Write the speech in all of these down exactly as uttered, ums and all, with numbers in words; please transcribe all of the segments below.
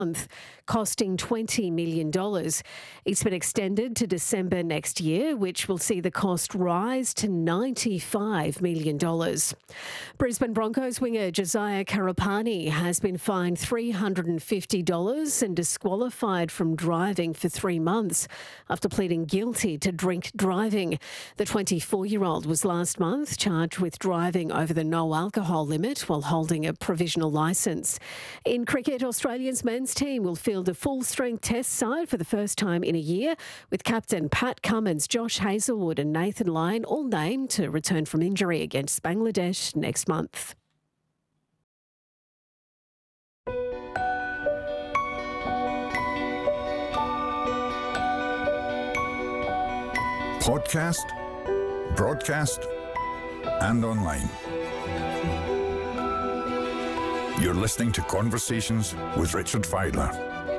month, costing twenty million dollars. It's been extended to December next year, which will see the cost rise to ninety-five million dollars. Brisbane Broncos winger Josiah Karapani has been fined three hundred fifty dollars and disqualified from driving for three months after pleading guilty to drink driving. The twenty-four-year-old was last month charged with driving over the no alcohol limit while holding a provisional licence. In cricket, Australia's men's team will field a full-strength test side for the first time in a year, with captain Pat Cummins, Josh Hazlewood and Nathan Lyon all named to return from injury against Bangladesh next month. Podcast, broadcast, and online. You're listening to Conversations with Richard Fidler.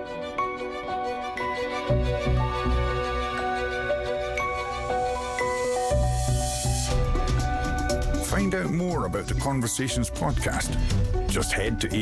Find out more about the Conversations podcast. Just head to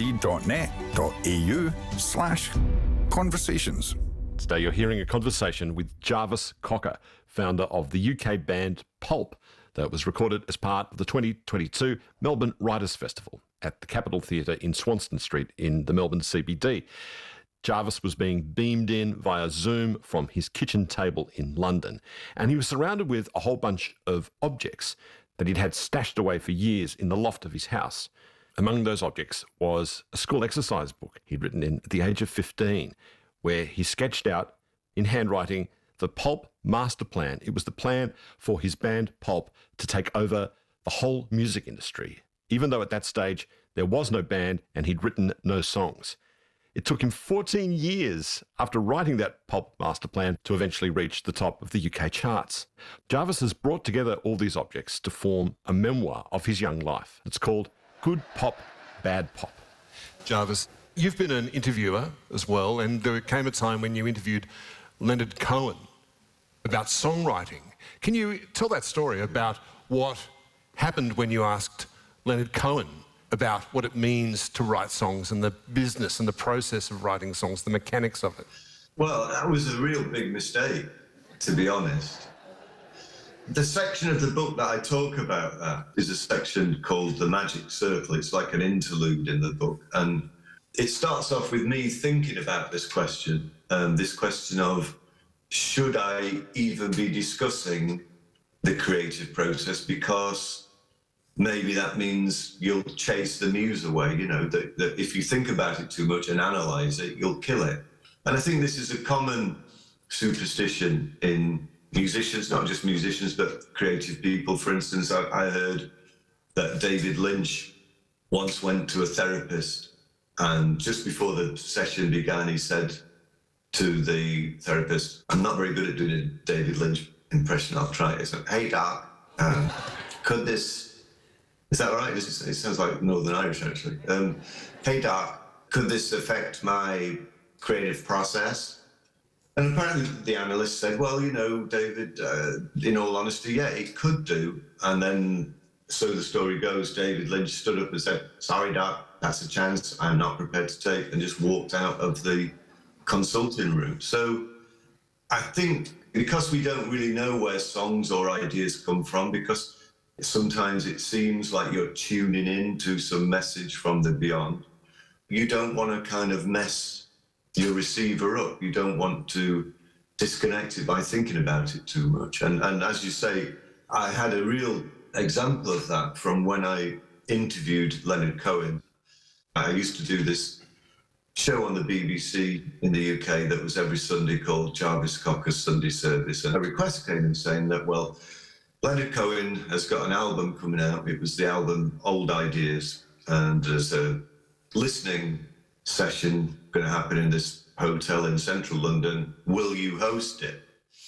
abc.net.au slash conversations. Today you're hearing a conversation with Jarvis Cocker, founder of the U K band Pulp, that was recorded as part of the twenty twenty-two Melbourne Writers' Festival at the Capitol Theatre in Swanston Street in the Melbourne C B D. Jarvis was being beamed in via Zoom from his kitchen table in London, and he was surrounded with a whole bunch of objects that he'd had stashed away for years in the loft of his house. Among those objects was a school exercise book he'd written in at the age of fifteen, where he sketched out in handwriting the Pulp master plan. It was the plan for his band Pulp to take over the whole music industry, even though at that stage there was no band and he'd written no songs. It took him fourteen years after writing that Pulp master plan to eventually reach the top of the U K charts. Jarvis has brought together all these objects to form a memoir of his young life. It's called Good Pop, Bad Pop. Jarvis, you've been an interviewer as well, and there came a time when you interviewed Leonard Cohen about songwriting. Can you tell that story about what happened when you asked Leonard Cohen about what it means to write songs and the business and the process of writing songs, the mechanics of it? Well, that was a real big mistake, to be honest. The section of the book that I talk about that is a section called The Magic Circle. It's like an interlude in the book. And it starts off with me thinking about this question, um, this question of, should I even be discussing the creative process? Because maybe that means you'll chase the muse away, you know, that, that if you think about it too much and analyse it, you'll kill it. And I think this is a common superstition in musicians, not just musicians, but creative people. For instance, I, I heard that David Lynch once went to a therapist, and just before the session began, he said to the therapist, I'm not very good at doing a David Lynch impression, I'll try it. He said, hey, Doc, um, could this, is that right? This is, it sounds like Northern Irish, actually. Um, hey, Doc, could this affect my creative process? And apparently the analyst said, well, you know, David, uh, in all honesty, yeah, it could do. And then, so the story goes, David Lynch stood up and said, sorry, Doc, that's a chance I'm not prepared to take, and just walked out of the consulting room. So I think because we don't really know where songs or ideas come from, because sometimes it seems like you're tuning in to some message from the beyond, you don't want to kind of mess your receiver up. You don't want to disconnect it by thinking about it too much. And, and as you say, I had a real example of that from when I interviewed Leonard Cohen. I used to do this show on the B B C in the U K that was every Sunday called Jarvis Cocker's Sunday Service. And a request came in saying that, well, Leonard Cohen has got an album coming out. It was the album Old Ideas. And there's a listening session going to happen in this hotel in central London. Will you host it?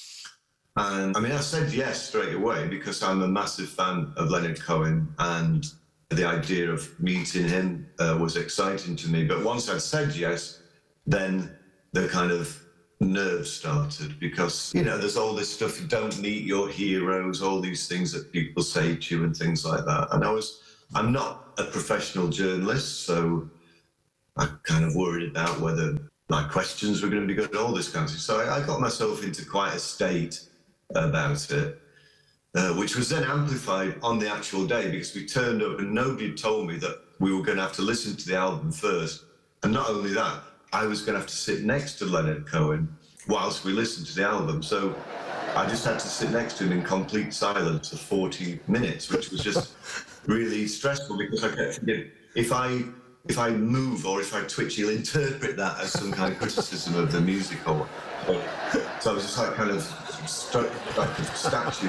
And I mean, I said yes straight away because I'm a massive fan of Leonard Cohen, and the idea of meeting him uh, was exciting to me. But once I'd said yes, then the kind of nerves started, because, you know, there's all this stuff, don't meet your heroes, all these things that people say to you and things like that. And I was, I'm not a professional journalist, so I kind of worried about whether my questions were going to be good, all this kind of thing. So I, I got myself into quite a state about it, uh, which was then amplified on the actual day because we turned up and nobody had told me that we were going to have to listen to the album first. And not only that, I was going to have to sit next to Leonard Cohen whilst we listened to the album. So I just had to sit next to him in complete silence for forty minutes, which was just really stressful because I kept thinking, if I if I move or if I twitch, he'll interpret that as some kind of criticism of the music or. So I was just like kind of stuck like a statue.